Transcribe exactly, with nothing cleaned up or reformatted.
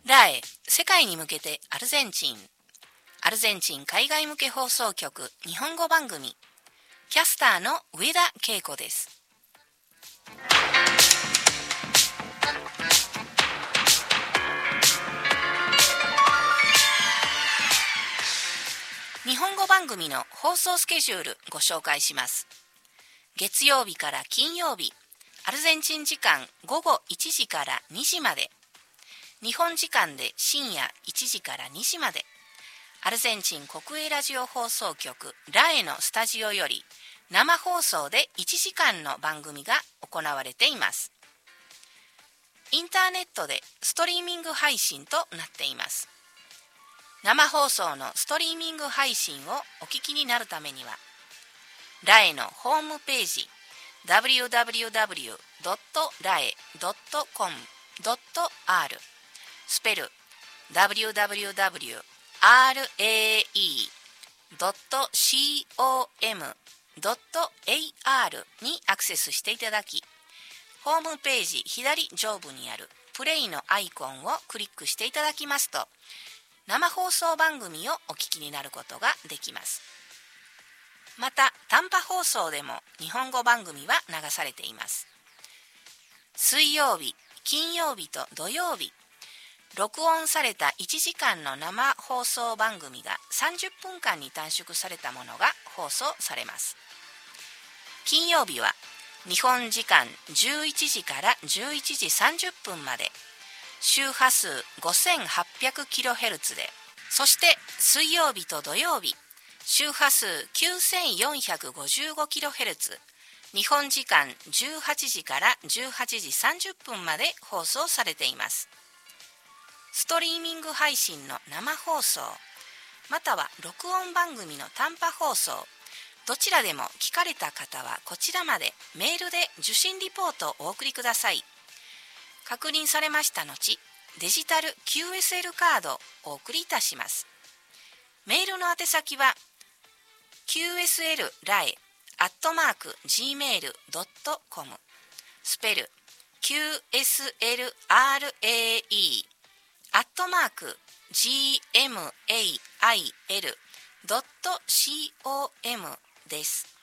ラエ、世界に向けてアルゼンチン。アルゼンチン海外向け放送局日本語番組。キャスターの上田恵子です。日本語番組の放送スケジュールご紹介します。月曜日から金曜日、アルゼンチン時間ごごいちじからにじまで、日本時間で深夜いちじからにじまで、アルゼンチン国営ラジオ放送局ラエのスタジオより生放送でいちじかんの番組が行われています。インターネットでストリーミング配信となっています。生放送のストリーミング配信をお聞きになるためには、ラエのホームページ ダブリューダブリューダブリュードットラエドットコムドットアール スペル ダブリューダブリューダブリューラエドットコムドットアール にアクセスしていただき、ホームページ左上部にあるプレイのアイコンをクリックしていただきますと、生放送番組をお聞きになることができます。また短波放送でも日本語番組は流されています。水曜日、金曜日と土曜日、録音されたいちじかんの生放送番組がさんじゅっぷんかんに短縮されたものが放送されます。金曜日は日本時間じゅういちじからじゅういちじさんじゅっぷんまで、周波数 ごせんはっぴゃくキロヘルツ で、そして水曜日と土曜日、周波数 きゅうせんよんひゃくごじゅうごキロヘルツ、日本時間じゅうはちじからじゅうはちじさんじゅっぷんまで放送されています。ストリーミング配信の生放送、または録音番組の短波放送、どちらでも聞かれた方はこちらまでメールで受信リポートをお送りください。確認されました後、デジタル キューエスエル カードをお送りいたします。メールの宛先は キューエスエルラエ アットマーク ジーメール ドットコム、 スペル キューエスエルアールエーイー アットマーク ジーエムエーアイエル ドットコム です。